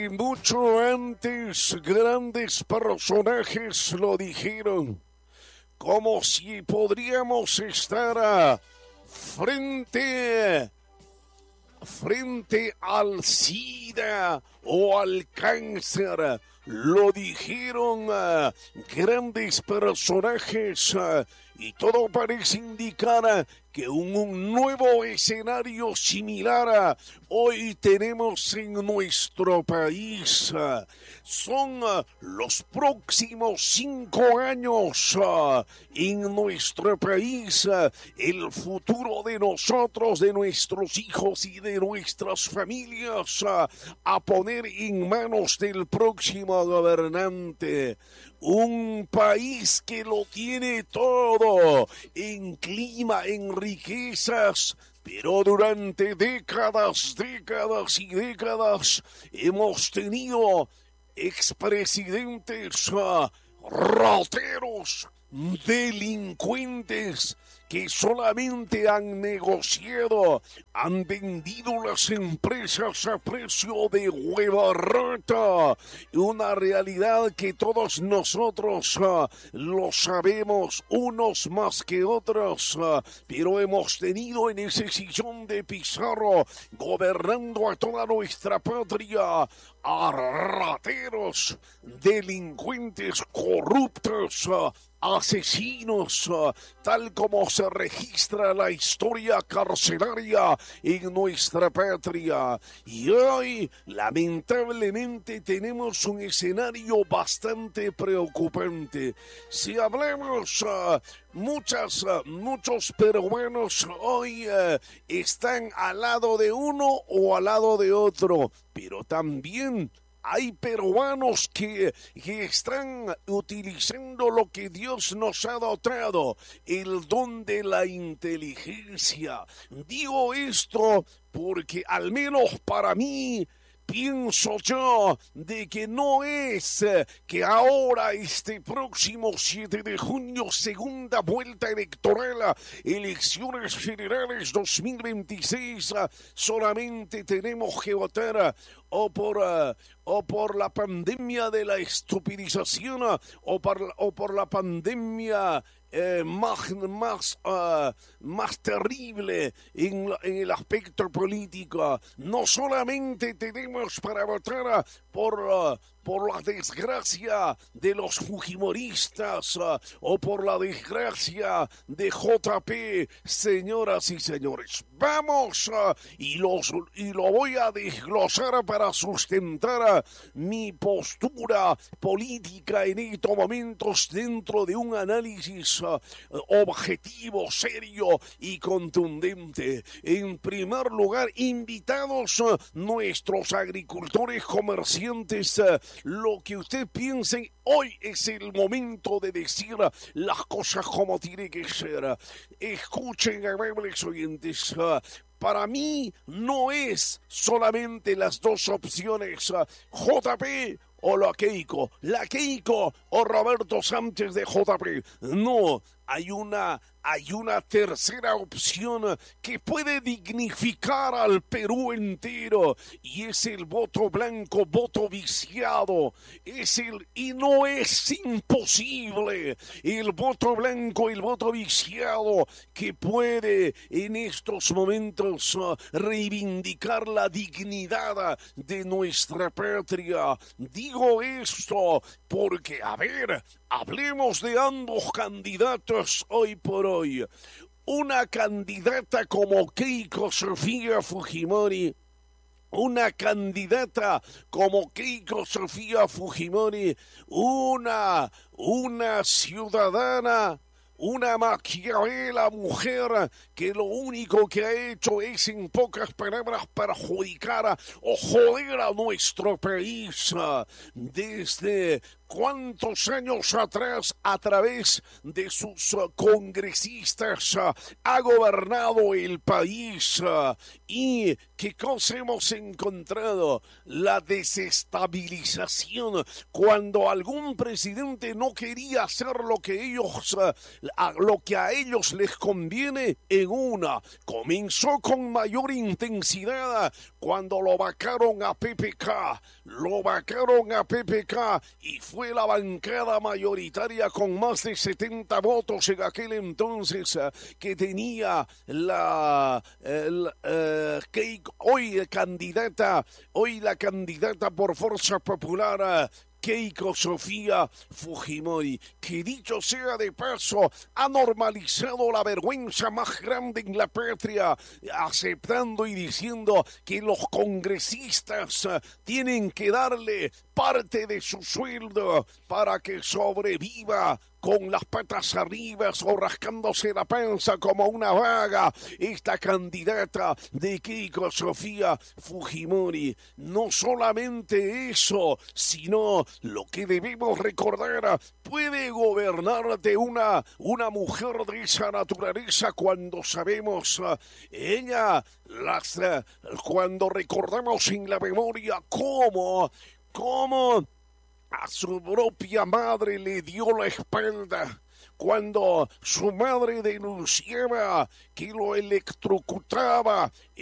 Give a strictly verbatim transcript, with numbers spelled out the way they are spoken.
Y mucho antes, grandes personajes lo dijeron, como si podríamos estar a frente, frente al SIDA o al cáncer. Lo dijeron uh, grandes personajes uh, y todo parece indicar uh, que un, un nuevo escenario similar uh, hoy tenemos en nuestro país. Uh, son uh, los próximos cinco años uh, en nuestro país, uh, el futuro de nosotros, de nuestros hijos y de nuestras familias uh, a poner en manos del próximo gobernante. Un país que lo tiene todo en clima, en riquezas, pero durante décadas, décadas y décadas hemos tenido expresidentes uh, rateros, delincuentes, que solamente han negociado, han vendido las empresas a precio de hueva rata. Una realidad que todos nosotros uh, lo sabemos, unos más que otros, uh, pero hemos tenido en ese sillón de Pizarro, gobernando a toda nuestra patria, a rateros, delincuentes, corruptos, uh, asesinos, uh, tal como se registra la historia carcelaria en nuestra patria. Y hoy, lamentablemente, tenemos un escenario bastante preocupante. Si hablamos, uh, muchas, uh, muchos peruanos hoy uh, están al lado de uno o al lado de otro, pero también hay peruanos que, que están utilizando lo que Dios nos ha dotado, el don de la inteligencia. Digo esto porque al menos para mí, pienso yo de que no es que ahora este próximo siete de junio, segunda vuelta electoral, elecciones generales dos mil veintiséis, solamente tenemos que votar o por, uh, o por la pandemia de la estupidización o por, o por la pandemia Eh, más, más, uh, más terrible en, en el aspecto político. No solamente tenemos para votar por, uh, por la desgracia de los fujimoristas uh, o por la desgracia de J P, señoras y señores. Vamos uh, y, los, y lo voy a desglosar para sustentar uh, mi postura política en estos momentos dentro de un análisis uh, objetivo, serio y contundente. En primer lugar, invitados uh, nuestros agricultores, comerciantes, uh, lo que usted piense, hoy es el momento de decir uh, las cosas como tiene que ser. Escuchen, amables oyentes, uh, para mí no es solamente las dos opciones, uh, J P o la Keiko, la Keiko o Roberto Sánchez de J P. No, hay una, hay una tercera opción que puede dignificar al Perú entero y es el voto blanco, voto viciado. Es el, y no es imposible, el voto blanco, el voto viciado que puede en estos momentos uh, reivindicar la dignidad de nuestra patria. Digo esto porque, a ver, hablemos de ambos candidatos hoy por hoy. Una candidata como Keiko Sofía Fujimori, una candidata como Keiko Sofía Fujimori, una, una ciudadana, una maquiavela mujer que lo único que ha hecho es, en pocas palabras, perjudicar o joder a nuestro país desde cuántos años atrás, a través de sus uh, congresistas, uh, ha gobernado el país. Uh, y qué cosa hemos encontrado: la desestabilización. Cuando algún presidente no quería hacer lo que ellos, uh, a, lo que a ellos les conviene, en una comenzó con mayor intensidad cuando lo vacaron a P P K, lo vacaron a P P K y fue la bancada mayoritaria con más de setenta votos en aquel entonces, uh, que tenía la, el, uh, que hoy candidata, hoy la candidata por Fuerza Popular, uh, Keiko Sofía Fujimori, que dicho sea de paso, ha normalizado la vergüenza más grande en la patria, aceptando y diciendo que los congresistas uh, tienen que darle parte de su sueldo para que sobreviva con las patas arriba o rascándose la panza como una vaga. Esta candidata de Keiko Sofía Fujimori, no solamente eso, sino lo que debemos recordar: puede gobernarte una, una mujer de esa naturaleza cuando sabemos, uh, ella, las, uh, cuando recordamos en la memoria cómo, cómo a su propia madre le dio la espalda, cuando su madre denunciaba que lo electrocutaba